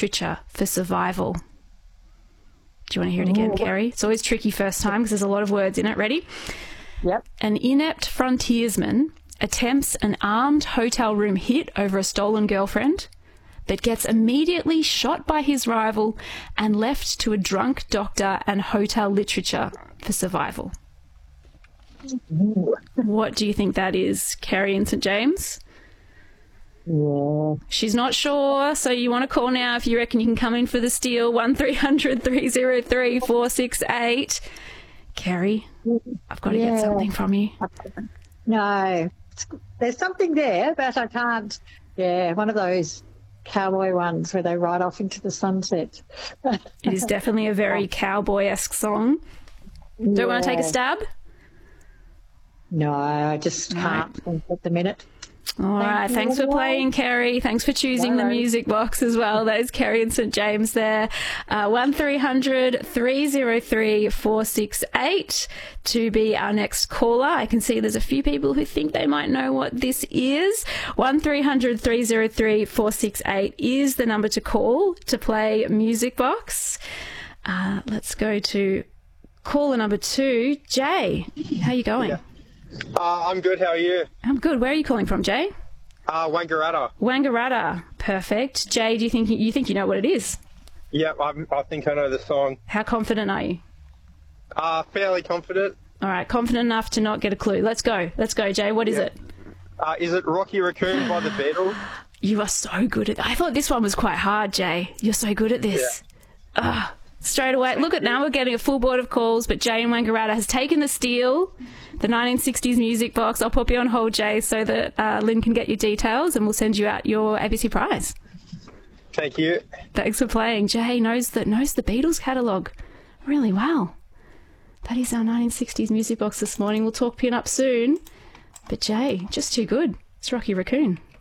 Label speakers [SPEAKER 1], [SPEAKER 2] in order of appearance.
[SPEAKER 1] literature for survival. Do you want to hear it again, Kerry? It's always tricky first time because there's a lot of words in it. Ready?
[SPEAKER 2] Yep.
[SPEAKER 1] An inept frontiersman attempts an armed hotel room hit over a stolen girlfriend, but gets immediately shot by his rival and left to a drunk doctor and hotel literature for survival.
[SPEAKER 2] Ooh.
[SPEAKER 1] What do you think that is, Kerry in St James?
[SPEAKER 2] Yeah.
[SPEAKER 1] She's not sure, so you want to call now if you reckon you can come in for the steal. 1300 303 468. Kerry, I've got to get something from you.
[SPEAKER 2] No, there's something there, but I can't. Yeah, one of those cowboy ones where they ride off into the sunset.
[SPEAKER 1] It is definitely a very cowboy-esque song. Do you want to take a stab?
[SPEAKER 2] No, I just can't at the minute.
[SPEAKER 1] All right, thanks for playing, Kerry. Thanks for choosing the music box as well. That is Kerry in St James there. 1300 303 468 to be our next caller. I can see there's a few people who think they might know what this is. 1300 303 468 is the number to call to play Music Box. Let's go to caller number 2. Jay, how you going?
[SPEAKER 3] Yeah. I'm good. How are you?
[SPEAKER 1] I'm good. Where are you calling from, Jay?
[SPEAKER 3] Wangaratta.
[SPEAKER 1] Wangaratta. Perfect. Jay, do you think you know what it is?
[SPEAKER 3] Yeah, I think I know the song.
[SPEAKER 1] How confident are you?
[SPEAKER 3] Fairly confident.
[SPEAKER 1] All right, confident enough to not get a clue. Let's go, Jay. What is it?
[SPEAKER 3] Is it Rocky Raccoon by the Beatles?
[SPEAKER 1] You are so good at. I thought this one was quite hard, Jay. You're so good at this. Straight away. Look at now, we're getting a full board of calls, but Jay in Wangaratta has taken the steal, the 1960s music box. I'll pop you on hold, Jay, so that Lynn can get your details and we'll send you out your ABC prize.
[SPEAKER 3] Thank you.
[SPEAKER 1] Thanks for playing. Jay knows the Beatles catalogue really well. That is our 1960s music box this morning. We'll talk pin up soon. But Jay, just too good. It's Rocky Raccoon.